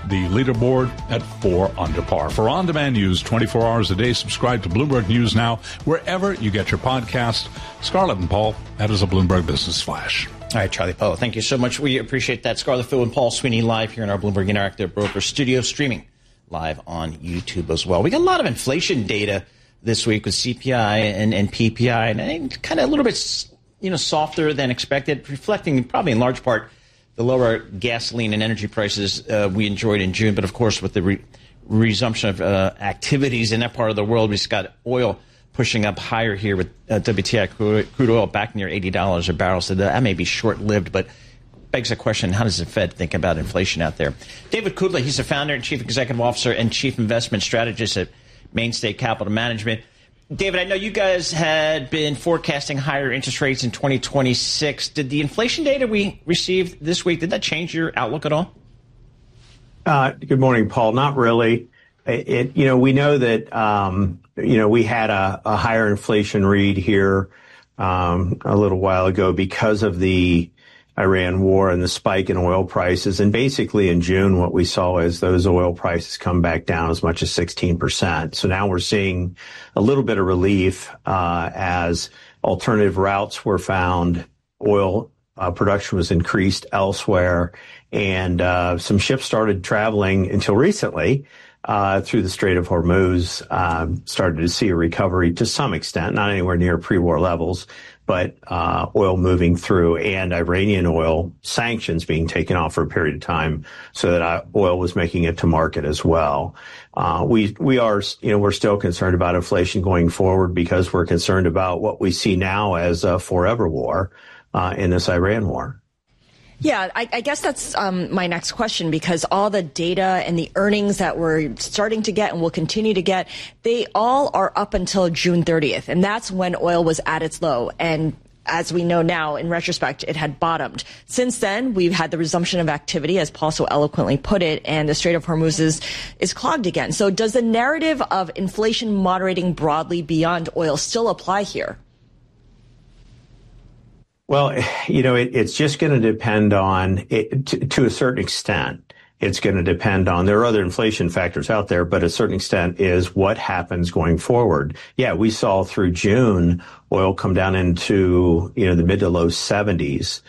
the leaderboard at 4 under par. For on-demand news 24 hours a day, subscribe to Bloomberg News Now wherever you get your podcast. Scarlett and Paul, that is a Bloomberg Business Flash. All right, Charlie Powell, thank you so much. We appreciate that. Scarlett Fu and Paul Sweeney live here in our Bloomberg Interactive Broker studio, streaming live on YouTube as well. We got a lot of inflation data this week with CPI and PPI, and kind of a little bit, softer than expected, reflecting probably in large part the lower gasoline and energy prices we enjoyed in June. But of course, with the resumption of activities in that part of the world, we just got oil pushing up higher here with WTI crude oil back near $80 a barrel. So that may be short-lived, but begs the question, how does the Fed think about inflation out there? David Kudla, he's the founder and chief executive officer and chief investment strategist at Mainstay Capital Management. David, I know you guys had been forecasting higher interest rates in 2026. Did the inflation data we received this week, did that change your outlook at all? Good morning, Paul. Not really. We know that, we had a higher inflation read here a little while ago because of the Iran war and the spike in oil prices. And basically in June, what we saw is those oil prices come back down as much as 16%. So now we're seeing a little bit of relief as alternative routes were found. Oil production was increased elsewhere, and some ships started traveling until recently through the Strait of Hormuz, started to see a recovery to some extent, not anywhere near pre-war levels, but oil moving through and Iranian oil sanctions being taken off for a period of time so that oil was making it to market as well. We're still concerned about inflation going forward because we're concerned about what we see now as a forever war in this Iran war. Yeah, I guess that's my next question, because all the data and the earnings that we're starting to get and will continue to get, they all are up until June 30th. And that's when oil was at its low. And as we know now, in retrospect, it had bottomed. Since then, we've had the resumption of activity, as Paul so eloquently put it, and the Strait of Hormuz is clogged again. So does the narrative of inflation moderating broadly beyond oil still apply here? Well, it's just going to depend on it to a certain extent. It's going to depend on, there are other inflation factors out there, but a certain extent is what happens going forward. Yeah, we saw through June oil come down into, the mid to low 70s,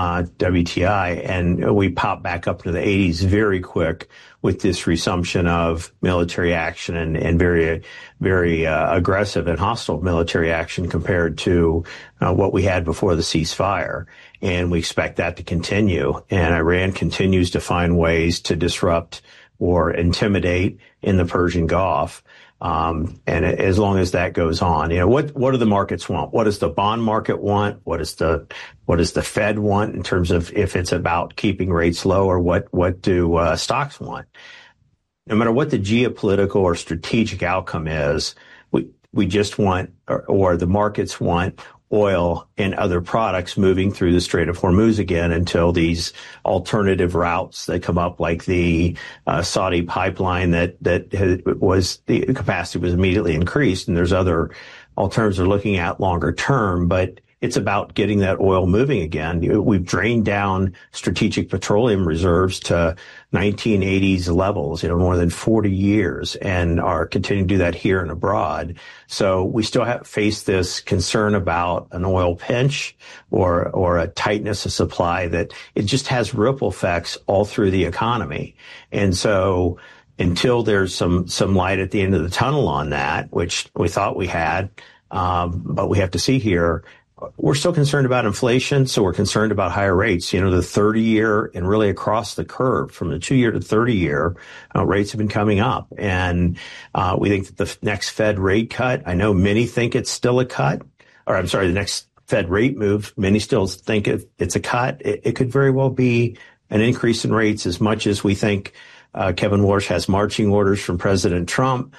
WTI, and we popped back up to the 80s very quick with this resumption of military action and very, very aggressive and hostile military action compared to what we had before the ceasefire. And we expect that to continue. And Iran continues to find ways to disrupt or intimidate in the Persian Gulf. And as long as that goes on, what do the markets want? What does the bond market want? What does the Fed want in terms of if it's about keeping rates low, or what do stocks want? No matter what the geopolitical or strategic outcome is, we just want, or the markets want, oil and other products moving through the Strait of Hormuz again until these alternative routes that come up, like the Saudi pipeline that was, the capacity was immediately increased, and there's other alternatives they're looking at longer term, but it's about getting that oil moving again. We've drained down strategic petroleum reserves to 1980s levels, more than 40 years, and are continuing to do that here and abroad. So we still face this concern about an oil pinch or a tightness of supply that it just has ripple effects all through the economy. And so until there's some light at the end of the tunnel on that, which we thought we had, but we have to see here, we're still concerned about inflation, so we're concerned about higher rates. The 30-year and really across the curve from the 2-year to 30-year, rates have been coming up. And we think that the next Fed rate cut, I know many think it's still a cut, the next Fed rate move, many still think it's a cut. It could very well be an increase in rates as much as we think Kevin Warsh has marching orders from President Trump.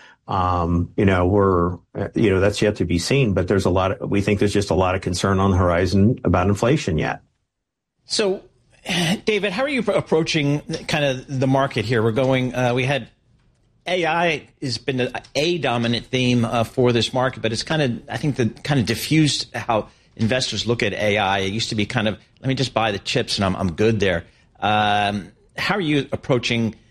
That's yet to be seen, but we think there's just a lot of concern on the horizon about inflation yet. So, David, how are you approaching kind of the market here? We had AI has been a dominant theme for this market, but it's kind of diffused how investors look at AI. It used to be kind of, let me just buy the chips and I'm good there. How are you approaching